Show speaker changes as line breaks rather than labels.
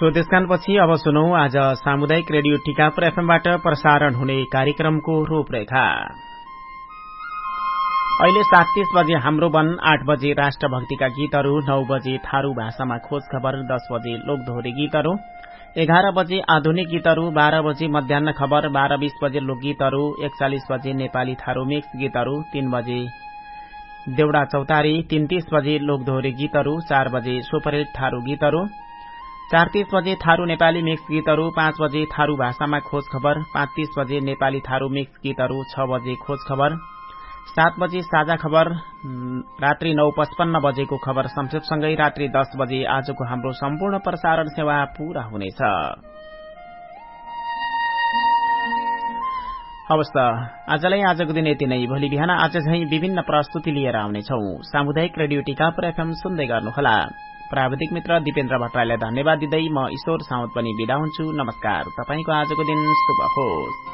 स्वदेशकानपछि अब सुनौ आज सामुदायिक रेडियो टिकापुर एफएमबाट प्रसारण हुने कार्यक्रमको रूपरेखा। अहिले 7:30 बजे हाम्रो वन, 8 बजे राष्ट्रभक्तिका गीतहरू, 9 बजे थारू भाषामा खोज खबर, 10 बजे लोकदोहोरी गीतहरू, 11 बजे आधुनिक गीतहरू, 12 बजे मध्याह्न खबर, 12:20 बजे लोकगीतहरू, 41 बजे नेपाली थारू मिक्स गीतहरू, 3 बजे देउडा चौतारी, 3:30 बजे लोकदोहोरी गीतहरू, 4 बजे सुपरहिट थारू गीतहरू, 4:30 बजे थारू नेपाली मिक्स गीतहरू, 5 बजे थारू भाषामा खोज खबर, 5:30 बजे नेपाली थारू मिक्स गीतहरू, 6 बजे खोज खबर, 7 बजे साझा खबर, रात्रि 9:55 बजेको खबर संक्षेपसँगै रात्रि 10 बजे आजको हाम्रो सम्पूर्ण प्रसारण सेवा पूरा हुनेछ। हवस् त आजलाई आजको दिन यति नै। भोलि बिहान आज झैं विभिन्न प्रस्तुति लिएर आउनेछौं। सामुदायिक रेडियो टिकापुर एफएम सुन्दै गर्नुहोला। प्राविधिक मित्र दिपेन्द्र भट्टराईलाई धन्यवाद दिँदै म ईश्वर साउद पनि बिदा हुन्छु। नमस्कार। तपाईंको आजको दिन शुभ होस्।